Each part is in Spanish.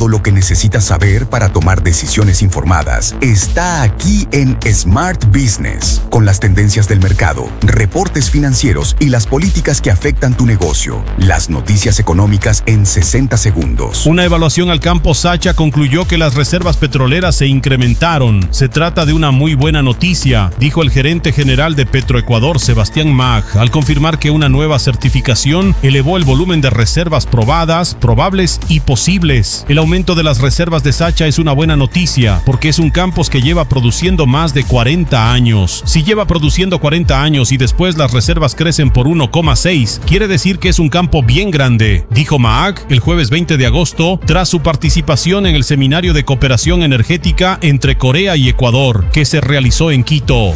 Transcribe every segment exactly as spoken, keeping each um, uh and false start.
Todo lo que necesitas saber para tomar decisiones informadas está aquí en Smart Business, con las tendencias del mercado, reportes financieros y las políticas que afectan tu negocio. Las noticias económicas en sesenta segundos. Una evaluación al campo Sacha concluyó que las reservas petroleras se incrementaron. Se trata de una muy buena noticia, dijo el gerente general de Petroecuador, Sebastián Mag, al confirmar que una nueva certificación elevó el volumen de reservas probadas, probables y posibles. El aumento de las reservas de Sacha es una buena noticia, porque es un campo que lleva produciendo más de cuarenta años. Si lleva produciendo cuarenta años y después las reservas crecen por uno coma seis, quiere decir que es un campo bien grande, dijo Maag el jueves veinte de agosto, tras su participación en el Seminario de Cooperación Energética entre Corea y Ecuador, que se realizó en Quito.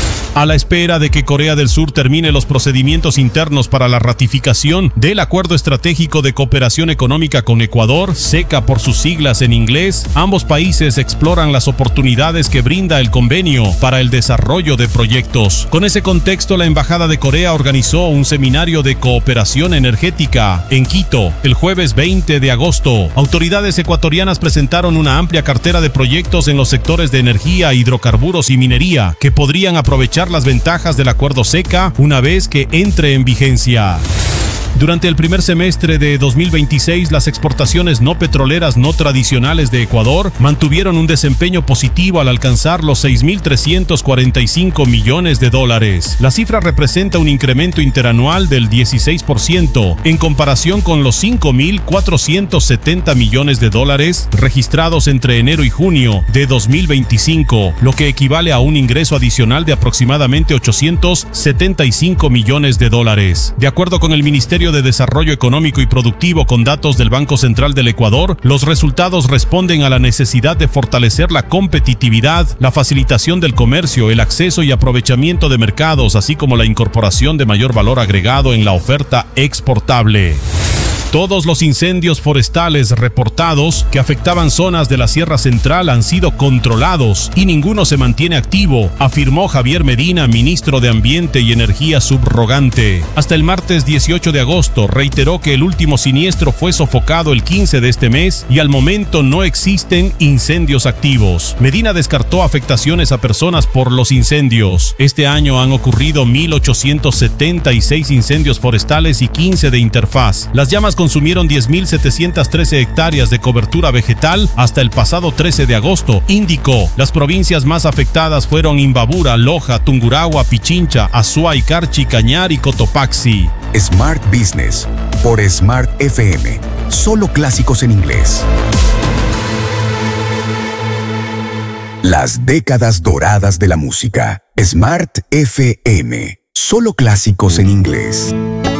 A la espera de que Corea del Sur termine los procedimientos internos para la ratificación del Acuerdo Estratégico de Cooperación Económica con Ecuador, SECA por sus siglas en inglés, ambos países exploran las oportunidades que brinda el convenio para el desarrollo de proyectos. Con ese contexto, la Embajada de Corea organizó un seminario de cooperación energética en Quito el jueves veinte de agosto. Autoridades ecuatorianas presentaron una amplia cartera de proyectos en los sectores de energía, hidrocarburos y minería que podrían aprovechar las ventajas del acuerdo SECA una vez que entre en vigencia. Durante el primer semestre de dos mil veintiséis, las exportaciones no petroleras no tradicionales de Ecuador mantuvieron un desempeño positivo al alcanzar los seis mil trescientos cuarenta y cinco millones de dólares. La cifra representa un incremento interanual del dieciséis por ciento en comparación con los cinco mil cuatrocientos setenta millones de dólares registrados entre enero y junio de dos mil veinticinco, lo que equivale a un ingreso adicional de aproximadamente ochocientos setenta y cinco millones de dólares. De acuerdo con el Ministerio de Desarrollo Económico y Productivo, con datos del Banco Central del Ecuador, los resultados responden a la necesidad de fortalecer la competitividad, la facilitación del comercio, el acceso y aprovechamiento de mercados, así como la incorporación de mayor valor agregado en la oferta exportable. Todos los incendios forestales reportados que afectaban zonas de la Sierra Central han sido controlados y ninguno se mantiene activo, afirmó Javier Medina, ministro de Ambiente y Energía subrogante. Hasta el martes dieciocho de agosto reiteró que el último siniestro fue sofocado el quince de este mes y al momento no existen incendios activos. Medina descartó afectaciones a personas por los incendios. Este año han ocurrido mil ochocientos setenta y seis incendios forestales y quince de interfaz. Las llamas consumieron diez mil setecientas trece hectáreas de cobertura vegetal hasta el pasado trece de agosto, indicó. Las provincias más afectadas fueron Imbabura, Loja, Tungurahua, Pichincha, Azuay, Carchi, Cañar y Cotopaxi. Smart Business por Smart F M. Solo clásicos en inglés. Las décadas doradas de la música. Smart F M. Solo clásicos en inglés.